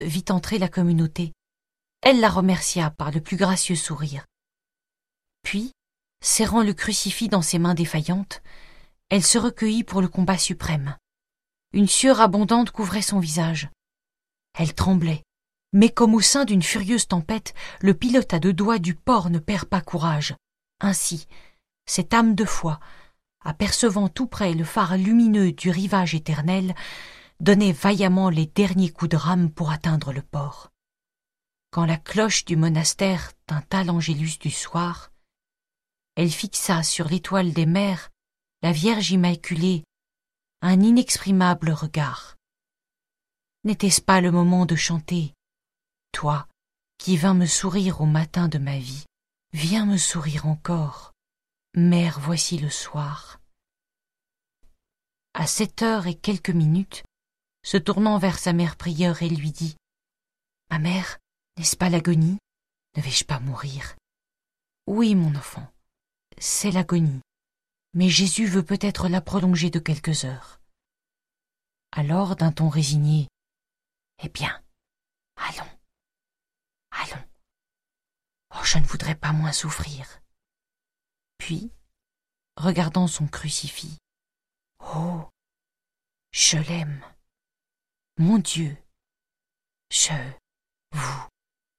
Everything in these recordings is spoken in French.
vit entrer la communauté, elle la remercia par le plus gracieux sourire. Puis, serrant le crucifix dans ses mains défaillantes, elle se recueillit pour le combat suprême. Une sueur abondante couvrait son visage. Elle tremblait, mais comme au sein d'une furieuse tempête, le pilote à 2 doigts du port ne perd pas courage. Ainsi, cette âme de foi, apercevant tout près le phare lumineux du rivage éternel, donnait vaillamment les derniers coups de rame pour atteindre le port. Quand la cloche du monastère tinta l'angélus du soir, elle fixa sur l'étoile des mers, la Vierge Immaculée, un inexprimable regard. N'était-ce pas le moment de chanter « Toi, qui vins me sourire au matin de ma vie, viens me sourire encore, Mère, voici le soir. » À 7h et quelques minutes, se tournant vers sa mère prieure, elle lui dit « Ma mère, n'est-ce pas l'agonie? Ne vais-je pas mourir? » « Oui, mon enfant, c'est l'agonie, mais Jésus veut peut-être la prolonger de quelques heures. » Alors, d'un ton résigné, « Eh bien, allons, allons. Oh, je ne voudrais pas moins souffrir. » Puis, regardant son crucifix, « Oh, je l'aime. Mon Dieu, je vous aime. »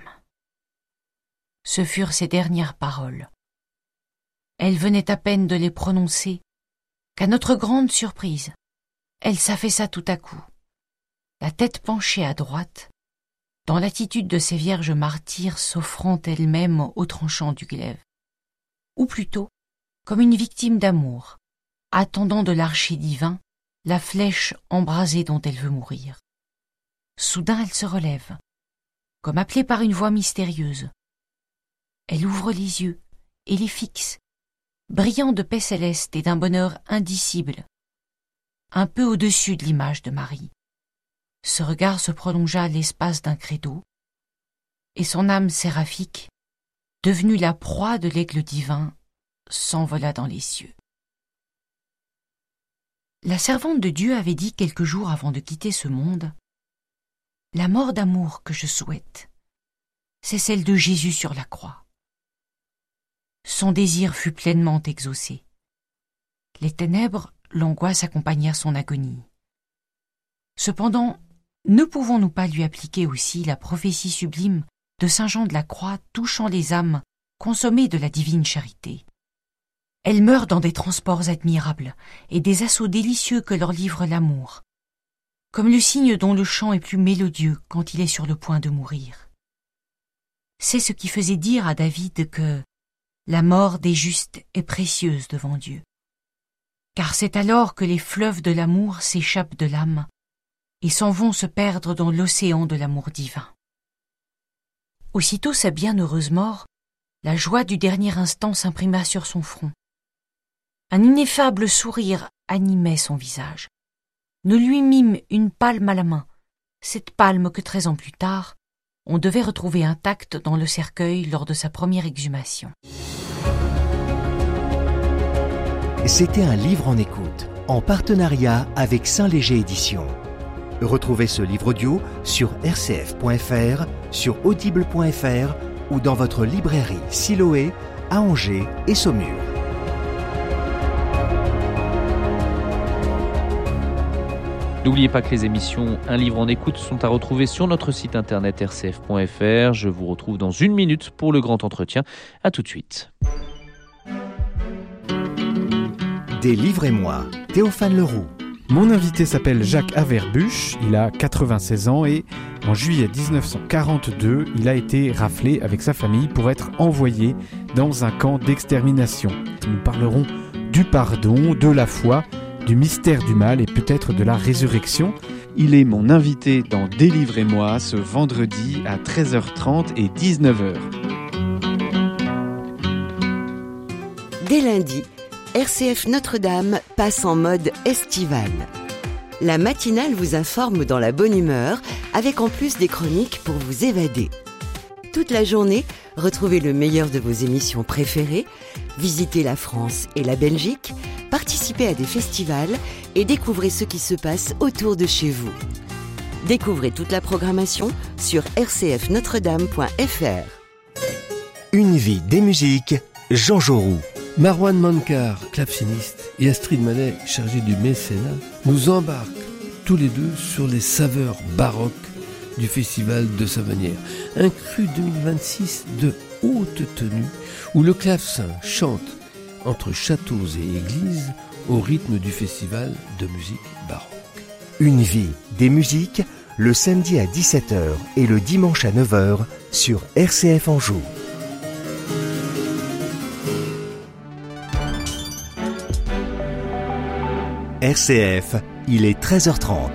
Ce furent ses dernières paroles. Elle venait à peine de les prononcer qu'à notre grande surprise, elle s'affaissa tout à coup, la tête penchée à droite, dans l'attitude de ces vierges martyrs s'offrant elles-mêmes au tranchant du glaive, ou plutôt comme une victime d'amour, attendant de l'archer divin la flèche embrasée dont elle veut mourir. Soudain elle se relève, comme appelée par une voix mystérieuse. Elle ouvre les yeux et les fixe, brillant de paix céleste et d'un bonheur indicible, un peu au-dessus de l'image de Marie. Ce regard se prolongea l'espace d'un credo, et son âme séraphique, devenue la proie de l'aigle divin, s'envola dans les cieux. La servante de Dieu avait dit quelques jours avant de quitter ce monde « La mort d'amour que je souhaite, c'est celle de Jésus sur la croix. » Son désir fut pleinement exaucé. Les ténèbres, l'angoisse accompagnèrent son agonie. Cependant, ne pouvons-nous pas lui appliquer aussi la prophétie sublime de saint Jean de la Croix touchant les âmes consommées de la divine charité? Elles meurent dans des transports admirables et des assauts délicieux que leur livre l'amour, comme le cygne dont le chant est plus mélodieux quand il est sur le point de mourir. C'est ce qui faisait dire à David que la mort des justes est précieuse devant Dieu, car c'est alors que les fleuves de l'amour s'échappent de l'âme et s'en vont se perdre dans l'océan de l'amour divin. Aussitôt sa bienheureuse mort, la joie du dernier instant s'imprima sur son front. Un ineffable sourire animait son visage. Nous lui mîmes une palme à la main, cette palme que 13 ans plus tard, on devait retrouver intacte dans le cercueil lors de sa première exhumation. C'était un livre en écoute, en partenariat avec Saint-Léger Éditions. Retrouvez ce livre audio sur rcf.fr, sur audible.fr ou dans votre librairie Siloé à Angers et Saumur. N'oubliez pas que les émissions Un livre en écoute sont à retrouver sur notre site internet rcf.fr. Je vous retrouve dans 1 minute pour le grand entretien. À tout de suite. Des livres et moi, Théophane Leroux. Mon invité s'appelle Jacques Averbuch, il a 96 ans et en juillet 1942, il a été raflé avec sa famille pour être envoyé dans un camp d'extermination. Nous parlerons du pardon, de la foi, du mystère du mal et peut-être de la résurrection. Il est mon invité dans Délivrez-moi ce vendredi à 13h30 et 19h. Dès lundi, RCF Notre-Dame passe en mode estival. La matinale vous informe dans la bonne humeur, avec en plus des chroniques pour vous évader. Toute la journée, retrouvez le meilleur de vos émissions préférées, visitez la France et la Belgique, participez à des festivals et découvrez ce qui se passe autour de chez vous. Découvrez toute la programmation sur rcfnotredame.fr. Une vie des musiques, Jean Jaurou. Marwan Mankar, claveciniste, et Astrid Manet, chargée du mécénat, nous embarquent tous les deux sur les saveurs baroques du festival de Savonnières. Un cru 2026 de haute tenue où le clavecin chante entre châteaux et églises au rythme du festival de musique baroque. Une vie des musiques, le samedi à 17h et le dimanche à 9h sur RCF Anjou. RCF, il est 13h30.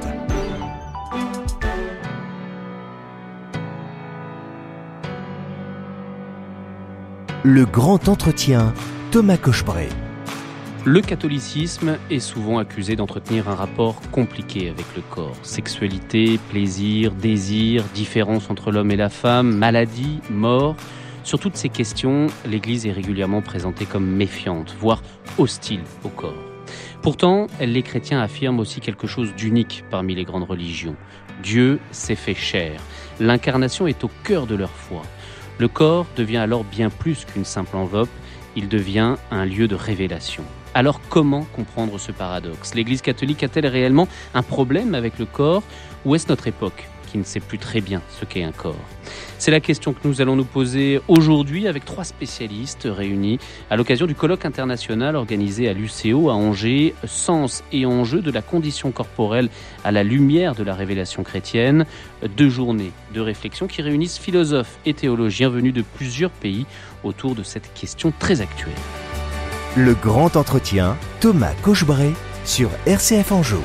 Le grand entretien, Thomas Cochebray. Le catholicisme est souvent accusé d'entretenir un rapport compliqué avec le corps. Sexualité, plaisir, désir, différence entre l'homme et la femme, maladie, mort. Sur toutes ces questions, l'Église est régulièrement présentée comme méfiante, voire hostile au corps. Pourtant, les chrétiens affirment aussi quelque chose d'unique parmi les grandes religions. Dieu s'est fait chair. L'incarnation est au cœur de leur foi. Le corps devient alors bien plus qu'une simple enveloppe, il devient un lieu de révélation. Alors comment comprendre ce paradoxe ? L'Église catholique a-t-elle réellement un problème avec le corps ? Ou est-ce notre époque qui ne sait plus très bien ce qu'est un corps ? C'est la question que nous allons nous poser aujourd'hui avec 3 spécialistes réunis à l'occasion du colloque international organisé à l'UCO à Angers, Sens et enjeux de la condition corporelle à la lumière de la révélation chrétienne. 2 journées de réflexion qui réunissent philosophes et théologiens venus de plusieurs pays autour de cette question très actuelle. Le grand entretien, Thomas Cochebray sur RCF Anjou.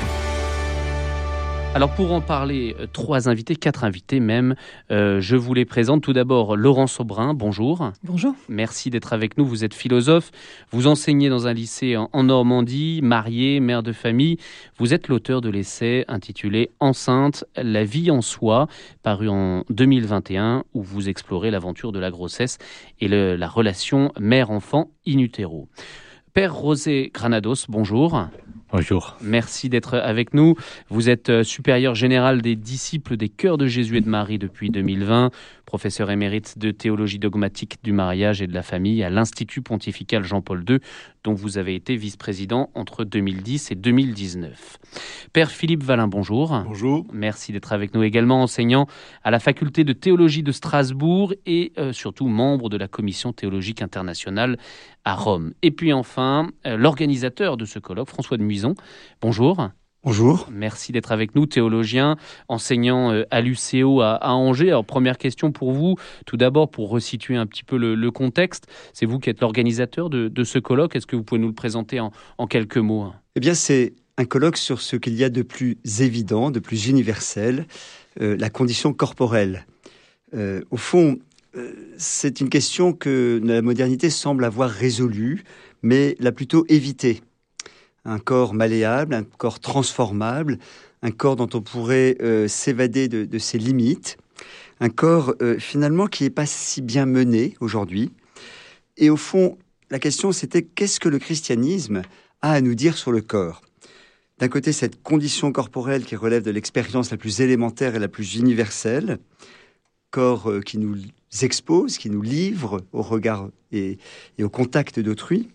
Alors pour en parler, 4 invités même. Je vous les présente. Tout d'abord, Laurence Aubrin, bonjour. Bonjour. Merci d'être avec nous. Vous êtes philosophe, vous enseignez dans un lycée en Normandie, marié, mère de famille. Vous êtes l'auteur de l'essai intitulé « Enceinte, la vie en soi », paru en 2021, où vous explorez l'aventure de la grossesse et la relation mère-enfant in utero. Père José Granados, bonjour. Bonjour. Merci d'être avec nous. Vous êtes supérieur général des disciples des Cœurs de Jésus et de Marie depuis 2020, professeur émérite de théologie dogmatique du mariage et de la famille à l'Institut pontifical Jean-Paul II, dont vous avez été vice-président entre 2010 et 2019. Père Philippe Valin, bonjour. Bonjour. Merci d'être avec nous également, enseignant à la faculté de théologie de Strasbourg et surtout membre de la commission théologique internationale à Rome. Et puis enfin, l'organisateur de ce colloque, François de Muison. Bonjour. Bonjour. Merci d'être avec nous, théologien, enseignant à l'UCO à Angers. Alors, première question pour vous, tout d'abord pour resituer un petit peu le contexte. C'est vous qui êtes l'organisateur de ce colloque. Est-ce que vous pouvez nous le présenter en quelques mots ? Eh bien, c'est un colloque sur ce qu'il y a de plus évident, de plus universel, la condition corporelle. Au fond, c'est une question que la modernité semble avoir résolue, mais l'a plutôt évitée. Un corps malléable, un corps transformable, un corps dont on pourrait s'évader de ses limites, un corps finalement qui n'est pas si bien mené aujourd'hui. Et au fond, la question c'était qu'est-ce que le christianisme a à nous dire sur le corps ? D'un côté, cette condition corporelle qui relève de l'expérience la plus élémentaire et la plus universelle, corps qui nous expose, qui nous livre au regard et au contact d'autrui.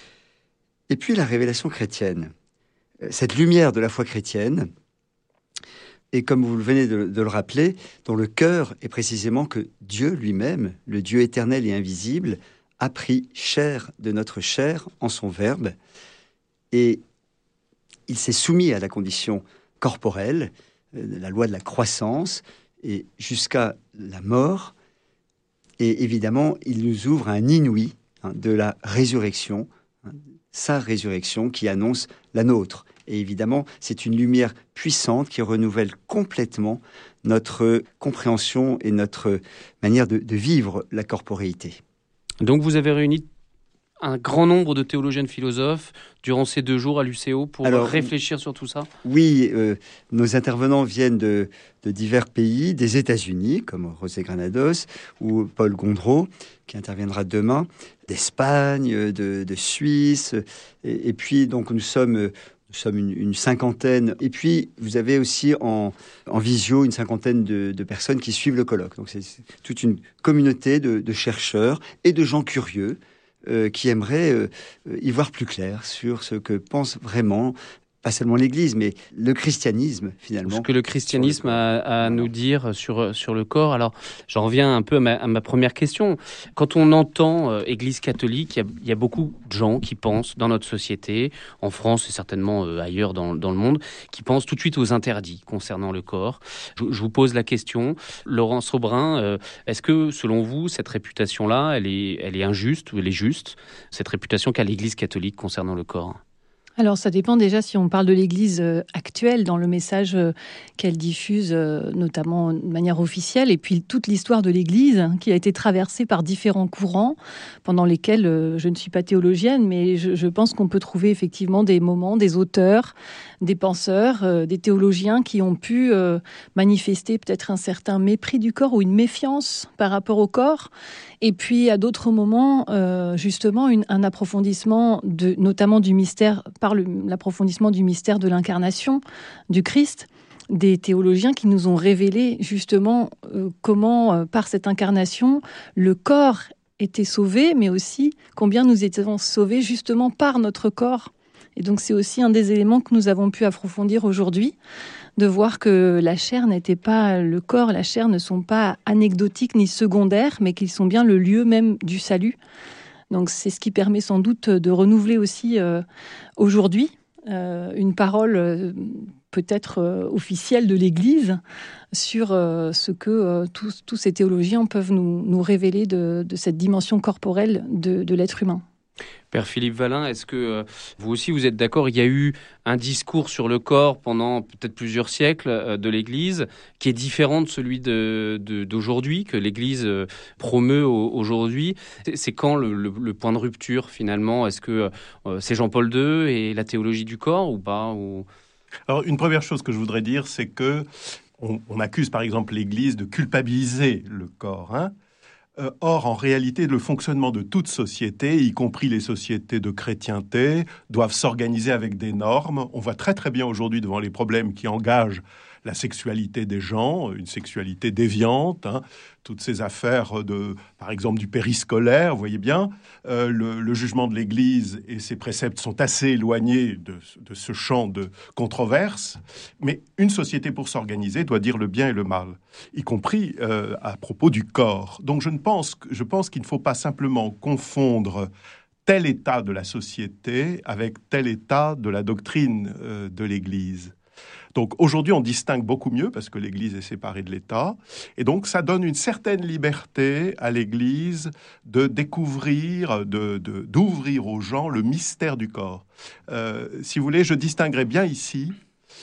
Et puis la révélation chrétienne, cette lumière de la foi chrétienne, et comme vous venez de le rappeler, dont le cœur est précisément que Dieu lui-même, le Dieu éternel et invisible, a pris chair de notre chair en son Verbe, et il s'est soumis à la condition corporelle, la loi de la croissance, et jusqu'à la mort, et évidemment, il nous ouvre un inouï de la résurrection, sa résurrection qui annonce la nôtre. Et évidemment, c'est une lumière puissante qui renouvelle complètement notre compréhension et notre manière de vivre la corporéité. Donc vous avez réuni un grand nombre de théologiens et de philosophes durant ces 2 jours à l'UCO pour réfléchir sur tout ça ? Oui, nos intervenants viennent de divers pays, des États-Unis, comme José Granados ou Paul Gondreau, qui interviendra demain, d'Espagne, de Suisse, et puis donc nous sommes Nous sommes une cinquantaine. Et puis, vous avez aussi en visio une cinquantaine de personnes qui suivent le colloque. Donc, c'est toute une communauté de chercheurs et de gens curieux qui aimeraient y voir plus clair sur ce que pense vraiment, pas seulement l'Église, mais le christianisme, finalement. Ce que le christianisme a à nous dire sur le corps. Alors, j'en reviens un peu à ma première question. Quand on entend Église catholique, il y a beaucoup de gens qui pensent dans notre société, en France et certainement ailleurs dans le monde, qui pensent tout de suite aux interdits concernant le corps. Je vous pose la question, Laurent Sobrin, est-ce que, selon vous, cette réputation-là, elle est injuste ou elle est juste, cette réputation qu'a l'Église catholique concernant le corps ? Alors, ça dépend déjà si on parle de l'Église actuelle, dans le message qu'elle diffuse, notamment de manière officielle, et puis toute l'histoire de l'Église qui a été traversée par différents courants, pendant lesquels, je ne suis pas théologienne, mais je pense qu'on peut trouver effectivement des moments, des auteurs, des penseurs, des théologiens qui ont pu manifester peut-être un certain mépris du corps ou une méfiance par rapport au corps. Et puis, à d'autres moments, justement, un approfondissement, notamment du mystère, par l'approfondissement du mystère de l'incarnation du Christ, des théologiens qui nous ont révélé justement comment, par cette incarnation, le corps était sauvé, mais aussi combien nous étions sauvés justement par notre corps. Et donc, c'est aussi un des éléments que nous avons pu approfondir aujourd'hui, de voir que la chair n'était pas le corps, la chair ne sont pas anecdotiques ni secondaires, mais qu'ils sont bien le lieu même du salut. Donc c'est ce qui permet sans doute de renouveler aussi aujourd'hui une parole peut-être officielle de l'Église sur ce que tous ces théologiens peuvent nous révéler de cette dimension corporelle de l'être humain. Père Philippe Valin, est-ce que vous aussi vous êtes d'accord ? Il y a eu un discours sur le corps pendant peut-être plusieurs siècles de l'Église qui est différent de celui d'aujourd'hui, que l'Église promeut aujourd'hui. C'est quand le point de rupture finalement ? Est-ce que c'est Jean-Paul II et la théologie du corps ou pas ou... Alors une première chose que je voudrais dire, c'est que on accuse par exemple l'Église de culpabiliser le corps, hein ? Or, en réalité, le fonctionnement de toute société, y compris les sociétés de chrétienté, doivent s'organiser avec des normes. On voit très très bien aujourd'hui devant les problèmes qui engagent la sexualité des gens, une sexualité déviante, hein, toutes ces affaires par exemple du périscolaire, vous voyez bien, le jugement de l'Église et ses préceptes sont assez éloignés de ce champ de controverse, mais une société pour s'organiser doit dire le bien et le mal, y compris à propos du corps. Donc je pense qu'il ne faut pas simplement confondre tel état de la société avec tel état de la doctrine de l'Église. Donc aujourd'hui, on distingue beaucoup mieux parce que l'Église est séparée de l'État. Et donc, ça donne une certaine liberté à l'Église de découvrir, d'ouvrir aux gens le mystère du corps. Si vous voulez, je distinguerai bien ici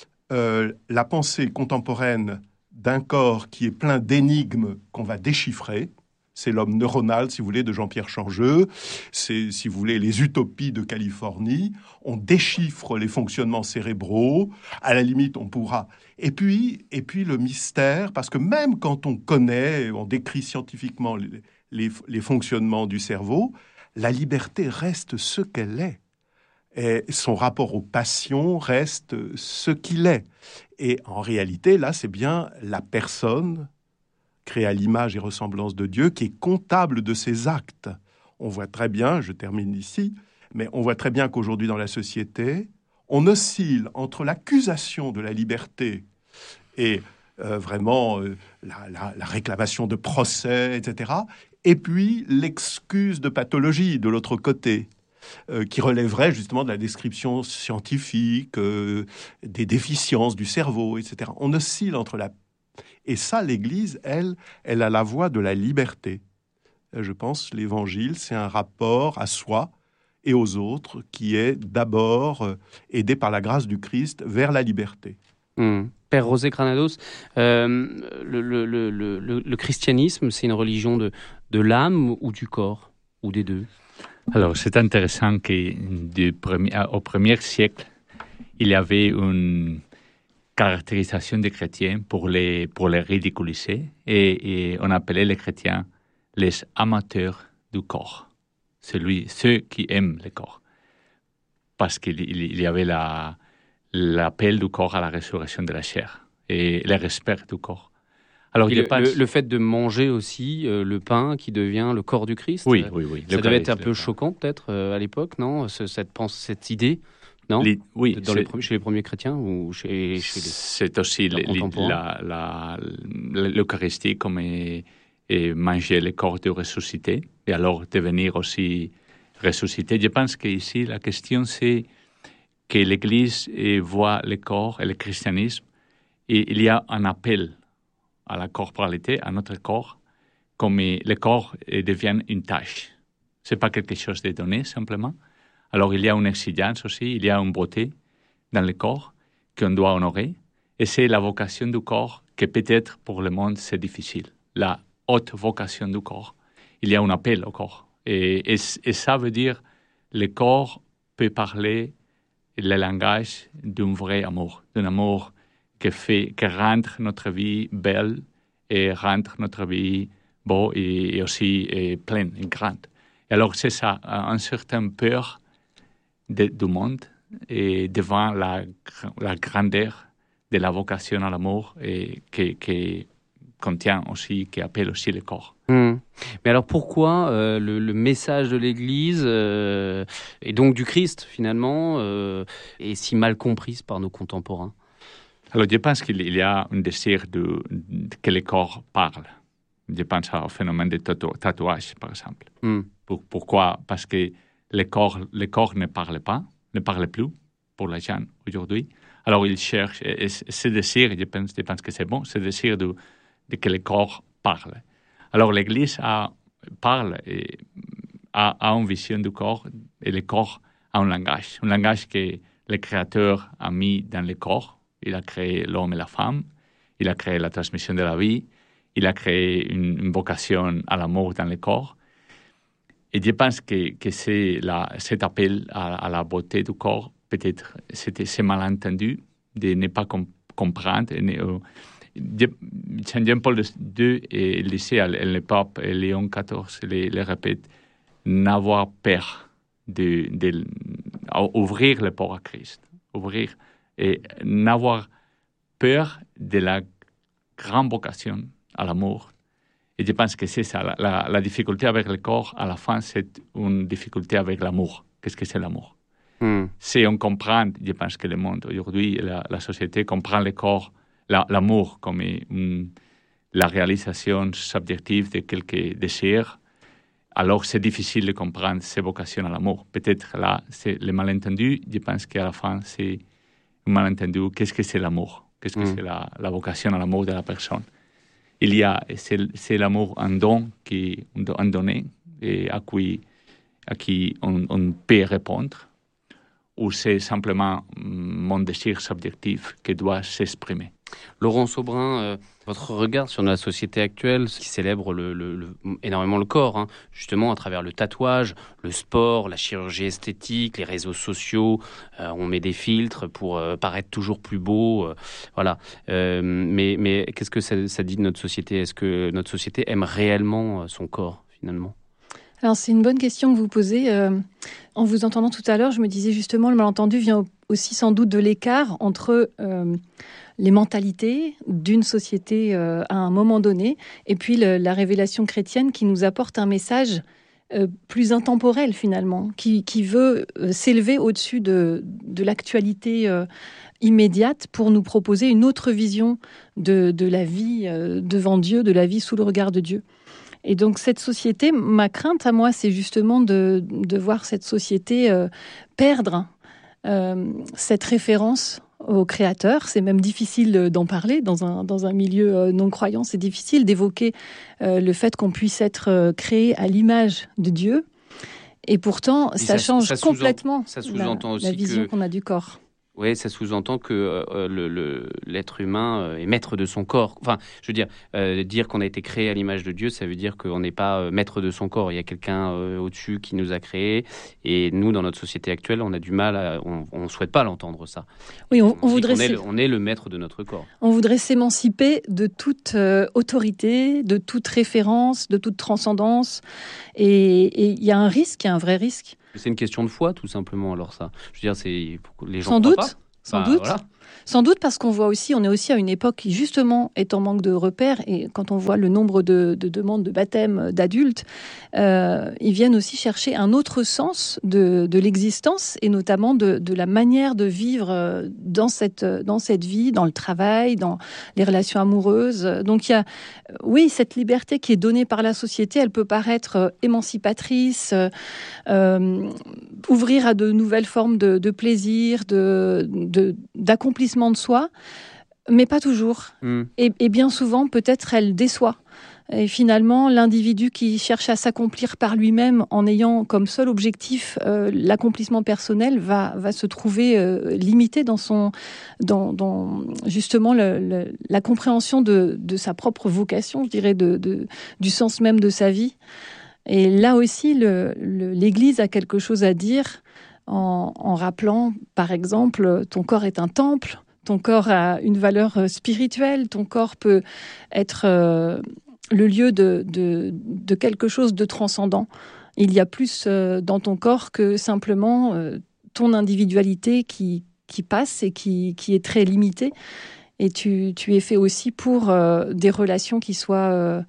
la pensée contemporaine d'un corps qui est plein d'énigmes qu'on va déchiffrer. C'est l'homme neuronal, si vous voulez, de Jean-Pierre Changeux. C'est, si vous voulez, les utopies de Californie. On déchiffre les fonctionnements cérébraux. À la limite, on pourra... Et puis le mystère, parce que même quand on connaît, on décrit scientifiquement les fonctionnements du cerveau, la liberté reste ce qu'elle est. Et son rapport aux passions reste ce qu'il est. Et en réalité, là, c'est bien la personne créé à l'image et ressemblance de Dieu, qui est comptable de ses actes. On voit très bien, je termine ici, mais on voit très bien qu'aujourd'hui dans la société, on oscille entre l'accusation de la liberté et vraiment la réclamation de procès, etc., et puis l'excuse de pathologie de l'autre côté, qui relèverait justement de la description scientifique, des déficiences du cerveau, etc. On oscille entre Et ça, l'Église, elle a la voie de la liberté. Je pense l'Évangile, c'est un rapport à soi et aux autres qui est d'abord aidé par la grâce du Christ vers la liberté. Père José Granados, le christianisme, c'est une religion de l'âme ou du corps, ou des deux ? Alors, c'est intéressant qu'au premier siècle, il y avait une caractérisation des chrétiens pour les ridiculiser et on appelait les chrétiens les amateurs du corps, ceux qui aiment le corps, parce qu'il y avait l'appel du corps à la résurrection de la chair et le respect du corps. Alors, le fait de manger aussi le pain qui devient le corps du Christ. Oui. Ça devait être un peu choquant peut-être à l'époque, non, cette idée, non? Chez les premiers chrétiens ou chez les c'est aussi l'Eucharistie comme et manger le corps de ressuscité et alors devenir aussi ressuscité. Je pense qu'ici la question c'est que l'Église voit le corps et le christianisme et il y a un appel à la corporalité, à notre corps, comme le corps devient une tâche. Ce n'est pas quelque chose de donné, simplement. Alors, il y a une exigence aussi, il y a une beauté dans le corps qu'on doit honorer. Et c'est la vocation du corps que peut-être pour le monde, c'est difficile. La haute vocation du corps. Il y a un appel au corps. Et ça veut dire que le corps peut parler le langage d'un vrai amour, d'un amour qui rend notre vie belle et rend notre vie beau et aussi pleine et grande. Et alors, c'est ça, une certaine peur du monde et devant la grandeur de la vocation à l'amour et qui contient aussi, qui appelle aussi le corps. Mais alors pourquoi le message de l'Église et donc du Christ finalement est si mal comprise par nos contemporains? Alors, je pense qu'il y a un désir que le corps parle. Je pense au phénomène de tatouage, par exemple. Pourquoi? Parce que le corps ne parle plus pour les gens aujourd'hui. Alors, il cherche, et ce désir, je pense que c'est bon, ce désir de que le corps parle. Alors, l'Église a une vision du corps, et le corps a un langage que le Créateur a mis dans le corps. Il a créé l'homme et la femme, il a créé la transmission de la vie, il a créé une vocation à l'amour dans le corps. Et je pense que cet appel à la beauté du corps, peut-être, c'est malentendu de ne pas comprendre. Saint Jean-Paul II, il disait, le pape Léon XIV, le répète, n'avoir peur d'ouvrir le port à Christ, ouvrir et n'avoir peur de la grande vocation à l'amour. Et je pense que c'est ça, la difficulté avec le corps, à la fin, c'est une difficulté avec l'amour. Qu'est-ce que c'est l'amour? Si on comprend, je pense que le monde aujourd'hui, la société comprend le corps, l'amour comme la réalisation subjective de quelques désirs, alors c'est difficile de comprendre ces vocations à l'amour. Peut-être là, c'est le malentendu. Je pense qu'à la fin, c'est un malentendu. Qu'est-ce que c'est l'amour? Qu'est-ce que c'est la vocation à l'amour de la personne? C'est l'amour, un don, un donné, et à qui on peut répondre, ou c'est simplement mon désir subjectif qui doit s'exprimer. Laurent Saubrin, votre regard sur la société actuelle qui célèbre énormément le corps, justement à travers le tatouage, le sport, la chirurgie esthétique, les réseaux sociaux, on met des filtres pour paraître toujours plus beau, voilà. Mais qu'est-ce que ça dit de notre société? Est-ce que notre société aime réellement son corps finalement? Alors c'est une bonne question que vous posez. En vous entendant tout à l'heure, je me disais justement, le malentendu vient aussi sans doute de l'écart entre les mentalités d'une société à un moment donné, et puis la révélation chrétienne qui nous apporte un message plus intemporel finalement, qui veut s'élever au-dessus de l'actualité immédiate pour nous proposer une autre vision de la vie devant Dieu, de la vie sous le regard de Dieu. Et donc cette société, ma crainte à moi, c'est justement de voir cette société perdre cette référence au Créateur. C'est même difficile d'en parler dans un milieu non-croyant. C'est difficile d'évoquer le fait qu'on puisse être créé à l'image de Dieu. Et pourtant, ça change complètement la vision qu'on a du corps. Oui, ça sous-entend que l'être humain est maître de son corps. Enfin, je veux dire qu'on a été créé à l'image de Dieu, ça veut dire qu'on n'est pas maître de son corps. Il y a quelqu'un au-dessus qui nous a créés. Et nous, dans notre société actuelle, on a du mal, on ne souhaite pas l'entendre, ça. Oui, on est le maître de notre corps. On voudrait s'émanciper de toute autorité, de toute référence, de toute transcendance. Et il y a un risque, il y a un vrai risque. C'est une question de foi, tout simplement, alors ça. Je veux dire, les gens sans croient doute, pas. Sans doute. Voilà. Sans doute parce qu'on est aussi à une époque qui justement est en manque de repères, et quand on voit le nombre de demandes de baptême d'adultes, ils viennent aussi chercher un autre sens de l'existence, et notamment de la manière de vivre dans cette vie, dans le travail, dans les relations amoureuses. Donc il y a, oui, cette liberté qui est donnée par la société, elle peut paraître émancipatrice, ouvrir à de nouvelles formes de plaisir, d'accomplissement de soi, mais pas toujours. Et bien souvent, peut-être, elle déçoit. Et finalement, l'individu qui cherche à s'accomplir par lui-même en ayant comme seul objectif l'accomplissement personnel va se trouver limité dans justement la compréhension de sa propre vocation, je dirais, du sens même de sa vie. Et là aussi, l'Église a quelque chose à dire en rappelant, par exemple, ton corps est un temple, ton corps a une valeur spirituelle, ton corps peut être le lieu de quelque chose de transcendant. Il y a plus dans ton corps que simplement ton individualité qui passe et qui est très limitée. Et tu es fait aussi pour des relations qui soient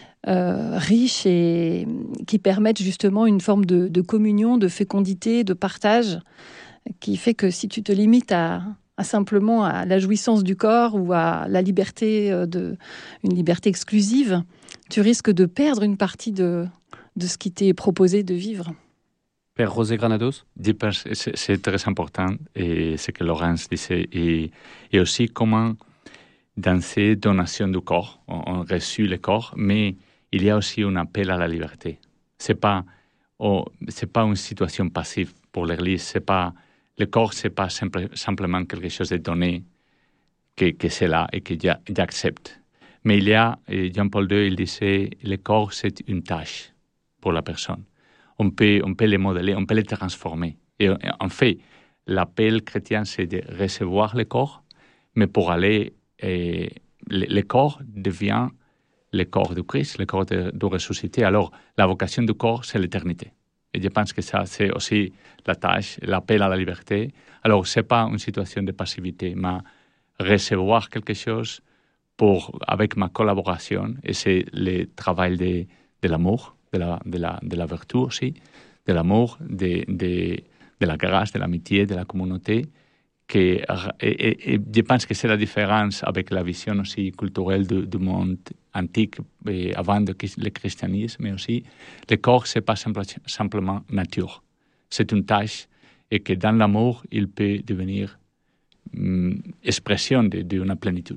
riches et qui permettent justement une forme de communion, de fécondité, de partage, qui fait que si tu te limites simplement à la jouissance du corps ou à la liberté, une liberté exclusive, tu risques de perdre une partie de ce qui t'est proposé de vivre. Père José Granados? Je pense que c'est très important, et ce que Laurence disait, et aussi comment dans ces donations du corps, on reçoit le corps, mais il y a aussi un appel à la liberté. C'est pas une situation passive pour l'Église. Le corps, c'est pas simplement quelque chose de donné, que c'est là et que j'accepte. Mais il y a, Jean-Paul II, il disait, le corps, c'est une tâche pour la personne. On peut le modeler, on peut le transformer. Et en fait, l'appel chrétien, c'est de recevoir le corps, mais pour aller, le corps devient le corps du Christ, le corps du ressuscité. Alors, la vocation du corps, c'est l'éternité. Et je pense que ça, c'est aussi la tâche, l'appel à la liberté. Alors, ce n'est pas une situation de passivité, mais recevoir quelque chose avec ma collaboration. Et c'est le travail de l'amour, de la vertu aussi, de l'amour, de la grâce, de l'amitié, de la communauté. Et je pense que c'est la différence avec la vision aussi culturelle du monde antique et avant le christianisme, mais aussi le corps, ce n'est pas simplement nature. C'est une tâche, et que dans l'amour, il peut devenir expression d'une plénitude.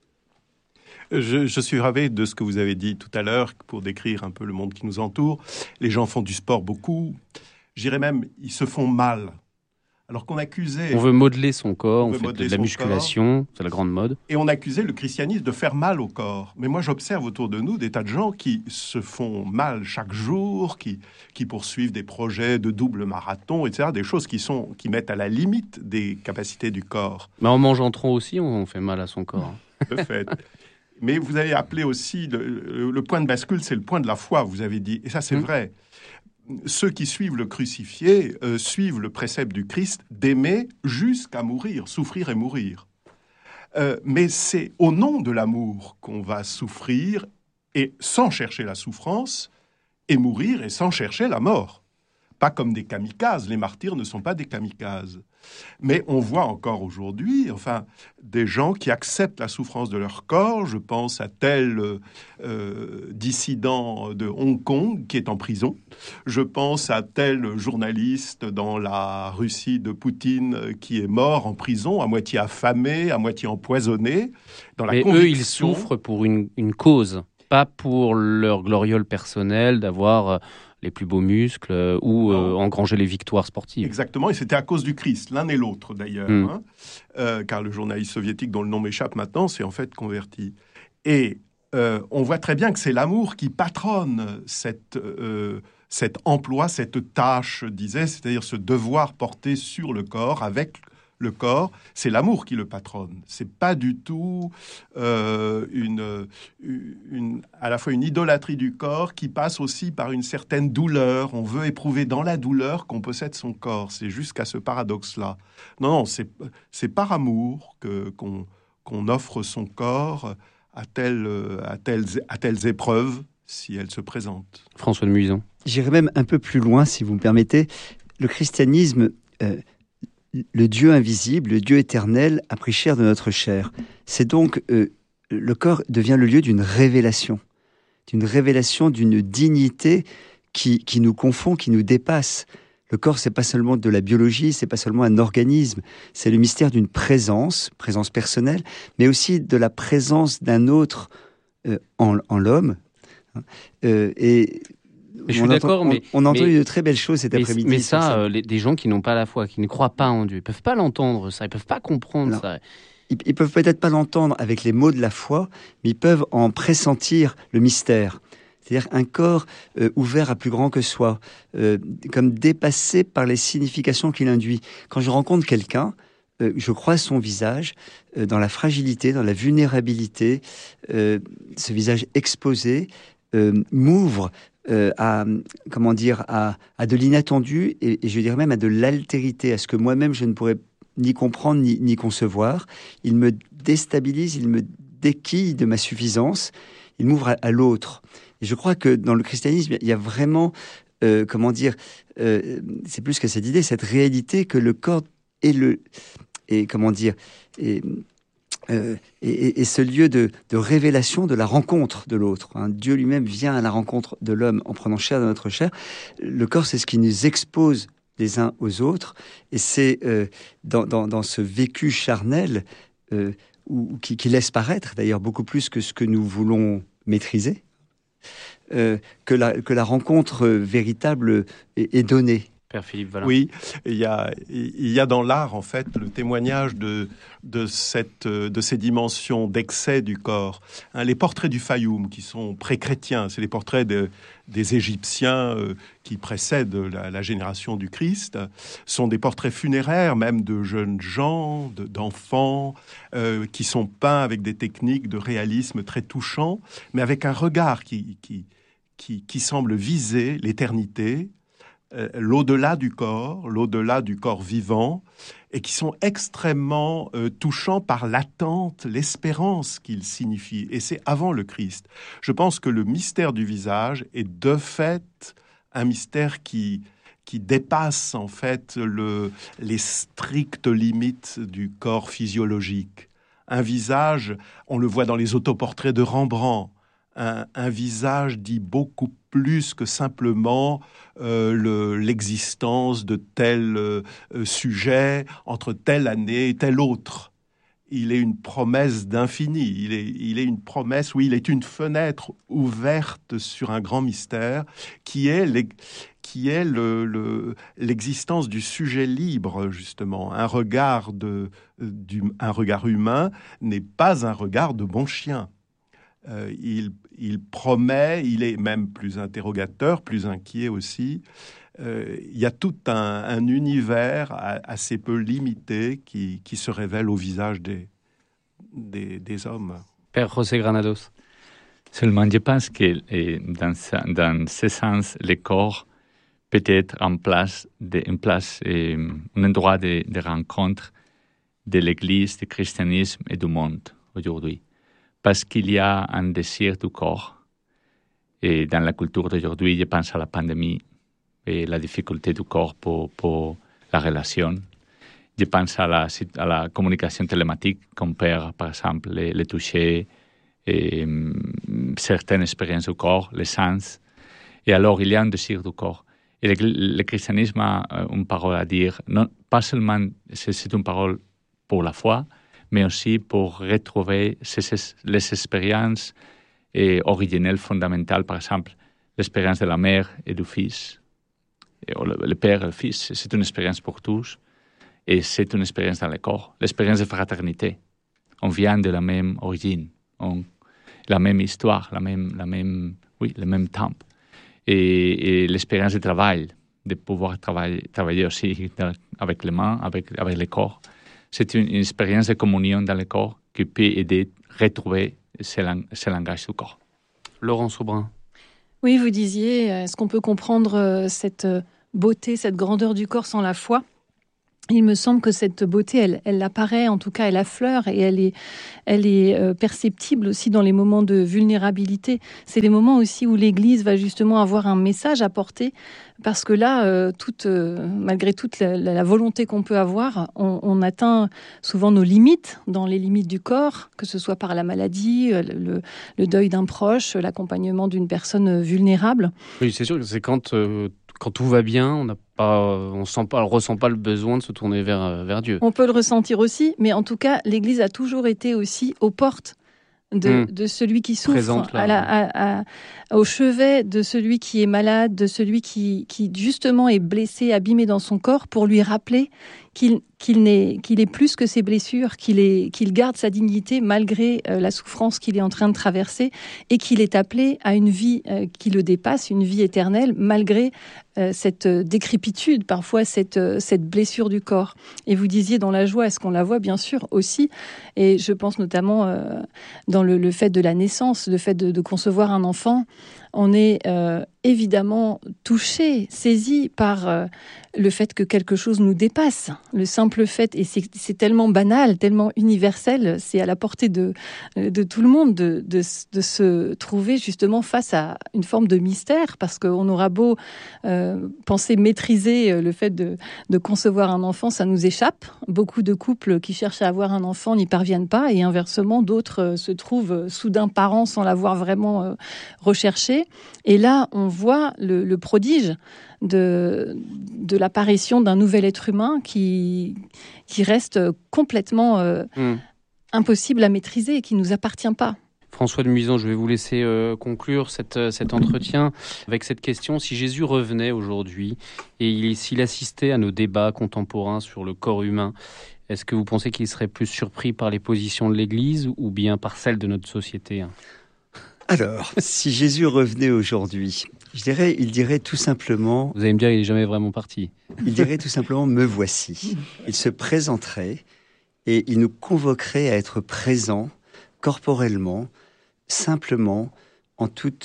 Je suis ravi de ce que vous avez dit tout à l'heure pour décrire un peu le monde qui nous entoure. Les gens font du sport beaucoup. Je dirais même, ils se font mal. Alors qu'on accusait... On veut modeler son corps, on fait de la musculation, c'est la grande mode. Et on accusait le christianisme de faire mal au corps. Mais moi, j'observe autour de nous des tas de gens qui se font mal chaque jour, qui poursuivent des projets de double marathon, etc. Des choses qui mettent à la limite des capacités du corps. Mais en mangeant trop aussi, on fait mal à son corps. De fait. Mais vous avez appelé aussi, le point de bascule, c'est le point de la foi, vous avez dit. Et ça, c'est vrai. Ceux qui suivent le crucifié suivent le précepte du Christ d'aimer jusqu'à mourir, souffrir et mourir. Mais c'est au nom de l'amour qu'on va souffrir et sans chercher la souffrance, et mourir et sans chercher la mort. Pas comme des kamikazes, les martyrs ne sont pas des kamikazes. Mais on voit encore aujourd'hui, des gens qui acceptent la souffrance de leur corps. Je pense à tel dissident de Hong Kong qui est en prison. Je pense à tel journaliste dans la Russie de Poutine qui est mort en prison, à moitié affamé, à moitié empoisonné. Mais eux, ils souffrent pour une cause, pas pour leur gloriole personnelle d'avoir... les plus beaux muscles ou engranger les victoires sportives. Exactement, et c'était à cause du Christ, l'un et l'autre d'ailleurs, car le journaliste soviétique dont le nom m'échappe maintenant s'est en fait converti. Et on voit très bien que c'est l'amour qui patronne cet emploi, cette tâche, je disais, c'est-à-dire ce devoir porté sur le corps avec le corps, c'est l'amour qui le patronne. C'est pas du tout à la fois une idolâtrie du corps qui passe aussi par une certaine douleur. On veut éprouver dans la douleur qu'on possède son corps. C'est jusqu'à ce paradoxe-là. Non, c'est par amour qu'on offre son corps à telles épreuves si elles se présentent. François de Muison. J'irai même un peu plus loin, si vous me permettez. Le christianisme, le Dieu invisible, le Dieu éternel, a pris chair de notre chair. C'est donc, le corps devient le lieu d'une révélation d'une dignité qui nous confond, qui nous dépasse. Le corps, c'est pas seulement de la biologie, c'est pas seulement un organisme, c'est le mystère d'une présence personnelle, mais aussi de la présence d'un autre en l'homme. Et je suis d'accord, mais on a entendu de très belles choses cet après-midi. Mais ça, des gens qui n'ont pas la foi, qui ne croient pas en Dieu, ils peuvent pas l'entendre, ça, ils peuvent pas comprendre ça. Ils peuvent peut-être pas l'entendre avec les mots de la foi, mais ils peuvent en pressentir le mystère. C'est-à-dire un corps ouvert à plus grand que soi, comme dépassé par les significations qu'il induit. Quand je rencontre quelqu'un, je croise son visage dans la fragilité, dans la vulnérabilité. Ce visage exposé m'ouvre à de l'inattendu et je dirais même à de l'altérité, à ce que moi-même je ne pourrais ni comprendre ni concevoir. Il me déstabilise, il me déquille de ma suffisance, il m'ouvre à l'autre. Et je crois que dans le christianisme, il y a vraiment, c'est plus que cette idée, cette réalité que le corps est ce lieu de révélation de la rencontre de l'autre. Dieu lui-même vient à la rencontre de l'homme en prenant chair de notre chair. Le corps, c'est ce qui nous expose les uns aux autres, et c'est dans ce vécu charnel qui laisse paraître d'ailleurs beaucoup plus que ce que nous voulons maîtriser, que la rencontre véritable est donnée. Père Philippe Valin. Oui, il y a dans l'art, en fait, le témoignage de ces dimensions d'excès du corps. Les portraits du Fayoum, qui sont pré-chrétiens, c'est les portraits des Égyptiens qui précèdent la génération du Christ, sont des portraits funéraires, même de jeunes gens, d'enfants, qui sont peints avec des techniques de réalisme très touchants, mais avec un regard qui semble viser l'éternité, l'au-delà du corps vivant, et qui sont extrêmement touchants par l'attente, l'espérance qu'ils signifient. Et c'est avant le Christ. Je pense que le mystère du visage est de fait un mystère qui dépasse en fait les strictes limites du corps physiologique. Un visage, on le voit dans les autoportraits de Rembrandt, un visage dit beaucoup plus que simplement l'existence de tel sujet entre telle année et telle autre. Il est une promesse d'infini, il est une promesse, oui, il est une fenêtre ouverte sur un grand mystère qui est l'existence du sujet libre, justement. Un regard humain n'est pas un regard de bon chien. Il promet, il est même plus interrogateur, plus inquiet aussi. Il y a tout un univers assez peu limité qui se révèle au visage des hommes. Père José Granados. Seulement, je pense que dans ce sens, le corps peut être un endroit de rencontre de l'Église, du christianisme et du monde aujourd'hui. Parce qu'il y a un désir du corps. Et dans la culture d'aujourd'hui, je pense à la pandémie et la difficulté du corps pour la relation. Je pense à la communication télématique qu'on perd, par exemple, le toucher, et certaines expériences du corps, les sens. Et alors, il y a un désir du corps. Et le christianisme a une parole à dire. Non, pas seulement, c'est une parole pour la foi, mais aussi pour retrouver les expériences originelles, fondamentales, par exemple, l'expérience de la mère et du fils, le père et le fils, c'est une expérience pour tous, et c'est une expérience dans le corps, l'expérience de fraternité. On vient de la même origine, la même histoire, le même temps. Et l'expérience de travail, de pouvoir travailler aussi avec les mains, avec le corps. c'est une expérience de communion dans le corps qui peut aider à retrouver ce langage du corps. Laurence Aubrin. Oui, vous disiez, est-ce qu'on peut comprendre cette beauté, cette grandeur du corps sans la foi ? Il me semble que cette beauté, elle apparaît, en tout cas, elle affleure et elle est perceptible aussi dans les moments de vulnérabilité. C'est les moments aussi où l'Église va justement avoir un message à porter, parce que là, malgré toute la volonté qu'on peut avoir, on atteint souvent nos limites, dans les limites du corps, que ce soit par la maladie, le deuil d'un proche, l'accompagnement d'une personne vulnérable. Oui, c'est sûr que c'est quand tout va bien, on ressent pas le besoin de se tourner vers Dieu. On peut le ressentir aussi, mais en tout cas, l'Église a toujours été aussi aux portes de celui qui souffre, présente là, au chevet de celui qui est malade, de celui qui justement est blessé, abîmé dans son corps, pour lui rappeler qu'il est plus que ses blessures, qu'il garde sa dignité malgré la souffrance qu'il est en train de traverser, et qu'il est appelé à une vie qui le dépasse, une vie éternelle, malgré cette décrépitude, parfois cette blessure du corps. Et vous disiez dans la joie, est-ce qu'on la voit? Bien sûr aussi, et je pense notamment dans le fait de la naissance, le fait de concevoir un enfant. On est évidemment touché, saisi par le fait que quelque chose nous dépasse. Le simple fait, et c'est tellement banal, tellement universel, c'est à la portée de tout le monde de se trouver justement face à une forme de mystère, parce qu'on aura beau penser maîtriser le fait de concevoir un enfant, ça nous échappe. Beaucoup de couples qui cherchent à avoir un enfant n'y parviennent pas, et inversement, d'autres se trouvent soudain parents sans l'avoir vraiment recherché. Et là, on voit le prodige de l'apparition d'un nouvel être humain qui reste complètement impossible à maîtriser et qui ne nous appartient pas. François de Muisan, je vais vous laisser conclure cet entretien avec cette question. Si Jésus revenait aujourd'hui et s'il assistait à nos débats contemporains sur le corps humain, est-ce que vous pensez qu'il serait plus surpris par les positions de l'Église ou bien par celles de notre société ? Alors, si Jésus revenait aujourd'hui, il dirait tout simplement... Vous allez me dire, il n'est jamais vraiment parti. Il dirait tout simplement, me voici. Il se présenterait et il nous convoquerait à être présents corporellement, simplement, en toute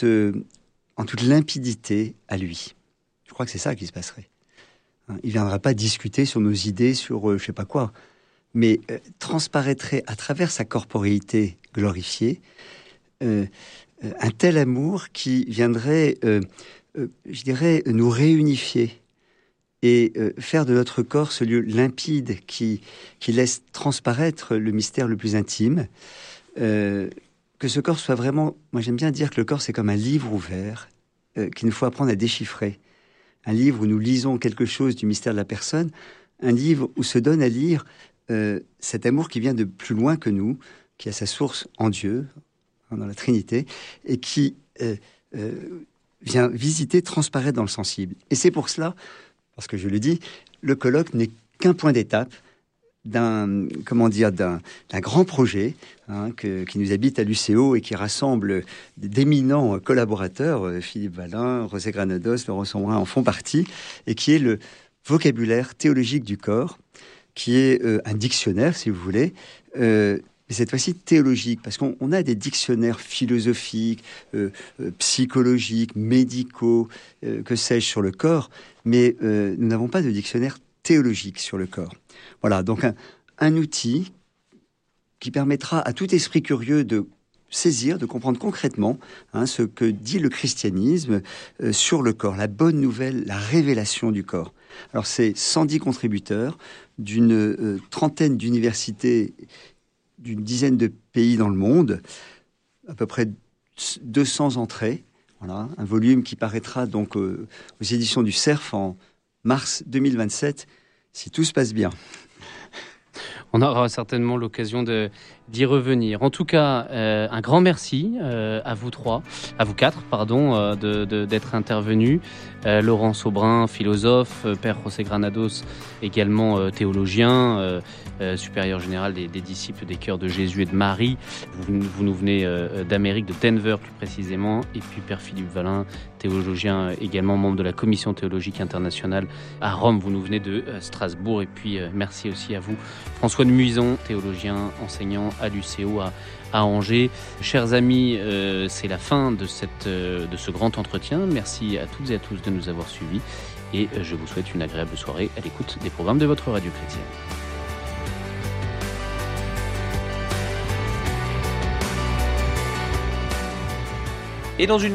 limpidité à lui. Je crois que c'est ça qui se passerait. Il ne viendra pas discuter sur nos idées, sur je ne sais pas quoi, mais transparaîtrait à travers sa corporéité glorifiée un tel amour qui viendrait, je dirais, nous réunifier et faire de notre corps ce lieu limpide qui laisse transparaître le mystère le plus intime. Que ce corps soit vraiment... Moi, j'aime bien dire que le corps, c'est comme un livre ouvert qu'il nous faut apprendre à déchiffrer. Un livre où nous lisons quelque chose du mystère de la personne, un livre où se donne à lire cet amour qui vient de plus loin que nous, qui a sa source en Dieu, dans la Trinité, et qui vient visiter, transparaître dans le sensible. Et c'est pour cela, parce que je le dis, le colloque n'est qu'un point d'étape d'un grand projet qui nous habite à l'UCO et qui rassemble d'éminents collaborateurs. Philippe Valin, José Granados, Laurence Aubrin en font partie, et qui est le vocabulaire théologique du corps, qui est un dictionnaire, si vous voulez, mais cette fois-ci théologique, parce qu'on a des dictionnaires philosophiques, psychologiques, médicaux, que sais-je, sur le corps, mais nous n'avons pas de dictionnaire théologique sur le corps. Voilà, donc un outil qui permettra à tout esprit curieux de saisir, de comprendre concrètement ce que dit le christianisme sur le corps, la bonne nouvelle, la révélation du corps. Alors c'est 110 contributeurs d'une trentaine d'universités, d'une dizaine de pays dans le monde, à peu près 200 entrées. Voilà, un volume qui paraîtra donc aux éditions du Cerf en mars 2027, si tout se passe bien. On aura certainement l'occasion d'y revenir. En tout cas, un grand merci à vous quatre, d'être intervenus. Laurent Saubrin, philosophe, Père José Granados, également théologien, supérieur général des disciples des Cœurs de Jésus et de Marie. Vous nous venez d'Amérique, de Denver plus précisément, et puis Père Philippe Valin, théologien, également membre de la Commission théologique internationale à Rome. Vous nous venez de Strasbourg, et puis merci aussi à vous, François de Muison, théologien, enseignant à l'UCO à Angers. Chers amis, c'est la fin de ce grand entretien. Merci à toutes et à tous de nous avoir suivis, et je vous souhaite une agréable soirée à l'écoute des programmes de votre radio chrétienne. Et dans une